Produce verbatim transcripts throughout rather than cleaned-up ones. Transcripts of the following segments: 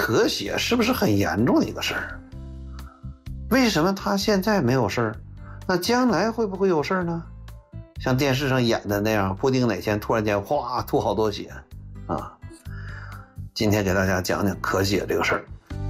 咳血是不是很严重的一个事儿？为什么他现在没有事儿？那将来会不会有事儿呢？像电视上演的那样，不定哪天突然间哗吐好多血啊！今天给大家讲讲咳血这个事儿。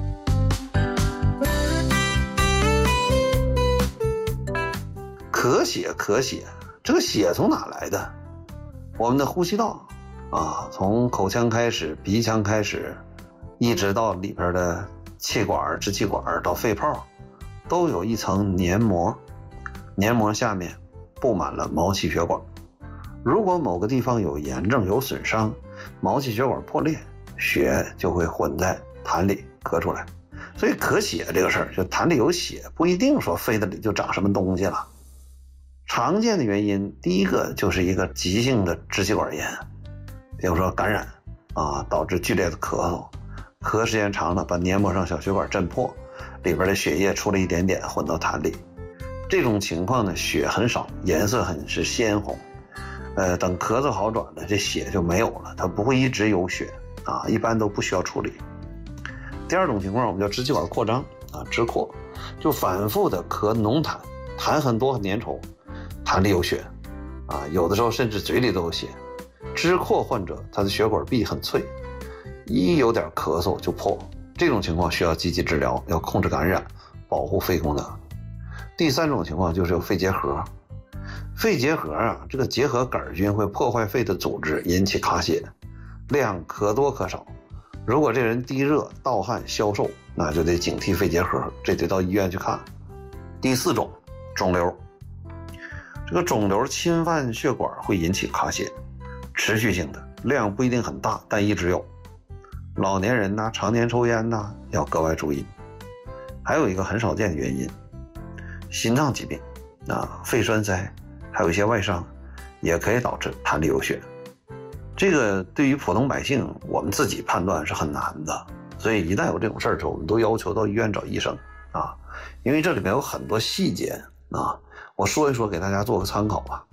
咳血咳血，这个血从哪来的？我们的呼吸道啊，从口腔开始，鼻腔开始，一直到里边的气管、支气管到肺泡，都有一层黏膜，黏膜下面布满了毛细血管。如果某个地方有炎症、有损伤，毛细血管破裂，血就会混在痰里咳出来。所以咳血这个事儿，就痰里有血，不一定说肺子里就长什么东西了。常见的原因，第一个就是一个急性的支气管炎，比如说感染啊，导致剧烈的咳嗽，咳时间长了，把黏膜上小血管震破，里边的血液出了一点点混到痰里。这种情况呢，血很少，颜色很是鲜红，呃，等咳嗽好转了，这血就没有了，它不会一直有血啊，一般都不需要处理。第二种情况，我们叫支气管扩张啊，支扩，就反复的咳浓痰，痰很多很粘稠，痰里有血啊，有的时候甚至嘴里都有血。支扩患者他的血管壁很脆，一有点咳嗽就破，这种情况需要积极治疗，要控制感染，保护肺功能。第三种情况就是有肺结核，肺结核啊，这个结核杆菌会破坏肺的组织，引起卡血，量可多可少。如果这人低热、盗汗、消瘦，那就得警惕肺结核，这得到医院去看。第四种，肿瘤。这个肿瘤侵犯血管会引起卡血，持续性的，量不一定很大，但一直有。老年人呐，常年抽烟呐，要格外注意。还有一个很少见的原因，心脏疾病啊，肺栓塞，还有一些外伤，也可以导致痰里有血。这个对于普通百姓，我们自己判断是很难的，所以一旦有这种事儿，我们都要求到医院找医生啊，因为这里面有很多细节啊，我说一说给大家做个参考吧。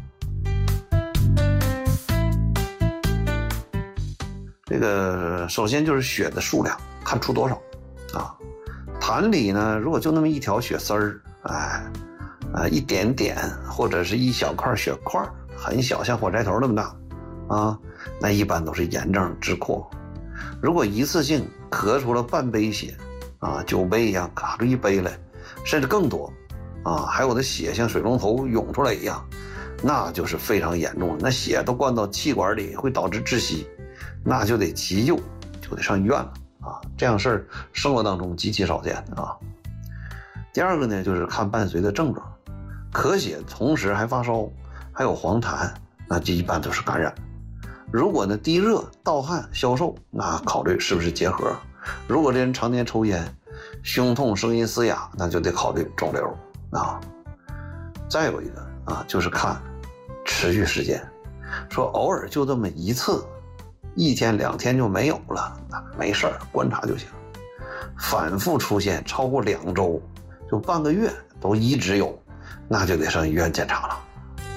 这个首先就是血的数量，看出多少啊。痰里呢，如果就那么一条血丝儿，哎，啊一点点或者是一小块血块，很小，像火柴头那么大啊，那一般都是炎症支扩。如果一次性咳出了半杯血啊，酒杯一样卡出一杯来，甚至更多啊，还有的血像水龙头涌出来一样，那就是非常严重了。那血都灌到气管里，会导致窒息，那就得急救，就得上医院了啊。这样事儿生活当中极其少见啊。第二个呢，就是看伴随的症状，咳血同时还发烧，还有黄痰，那这一般都是感染。如果呢低热、盗汗、消瘦，那考虑是不是结核。如果这人常年抽烟，胸痛、声音嘶哑，那就得考虑肿瘤啊。再有一个啊，就是看持续时间，说偶尔就这么一次，一天两天就没有了，那没事儿，观察就行。反复出现超过两周，就半个月都一直有，那就得上医院检查了。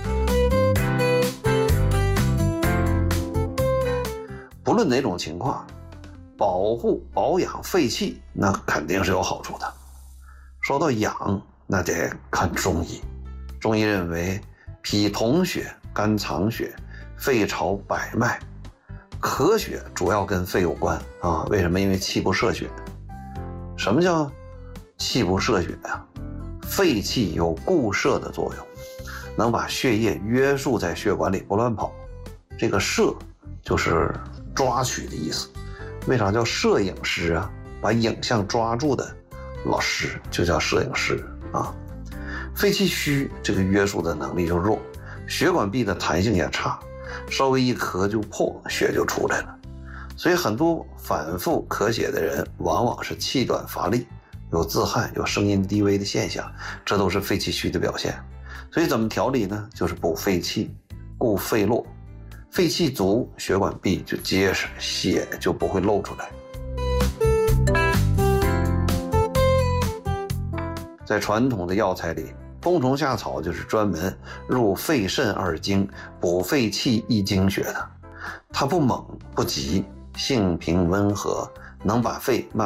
不论哪种情况，保护保养肺气那肯定是有好处的。说到养，那得看中医。中医认为脾统血、肝藏血、肺朝百脉，咳血主要跟肺有关啊。为什么？因为气不摄血。什么叫气不摄血呀、啊？肺气有固摄的作用，能把血液约束在血管里不乱跑。这个摄就是抓取的意思。为啥叫摄影师啊？把影像抓住的老师就叫摄影师啊。肺气虚，这个约束的能力就弱，血管壁的弹性也差，稍微一咳就破，血就出来了。所以很多反复咳血的人往往是气短乏力，有自汗，有声音低微的现象，这都是肺气虚的表现。所以怎么调理呢？就是补肺气，固肺络。肺气足，血管壁就结实，血就不会漏出来。在传统的药材里，冬虫夏草就是专门入肺肾二经，补肺气益精血的。它不猛不急，性平温和，能把肺慢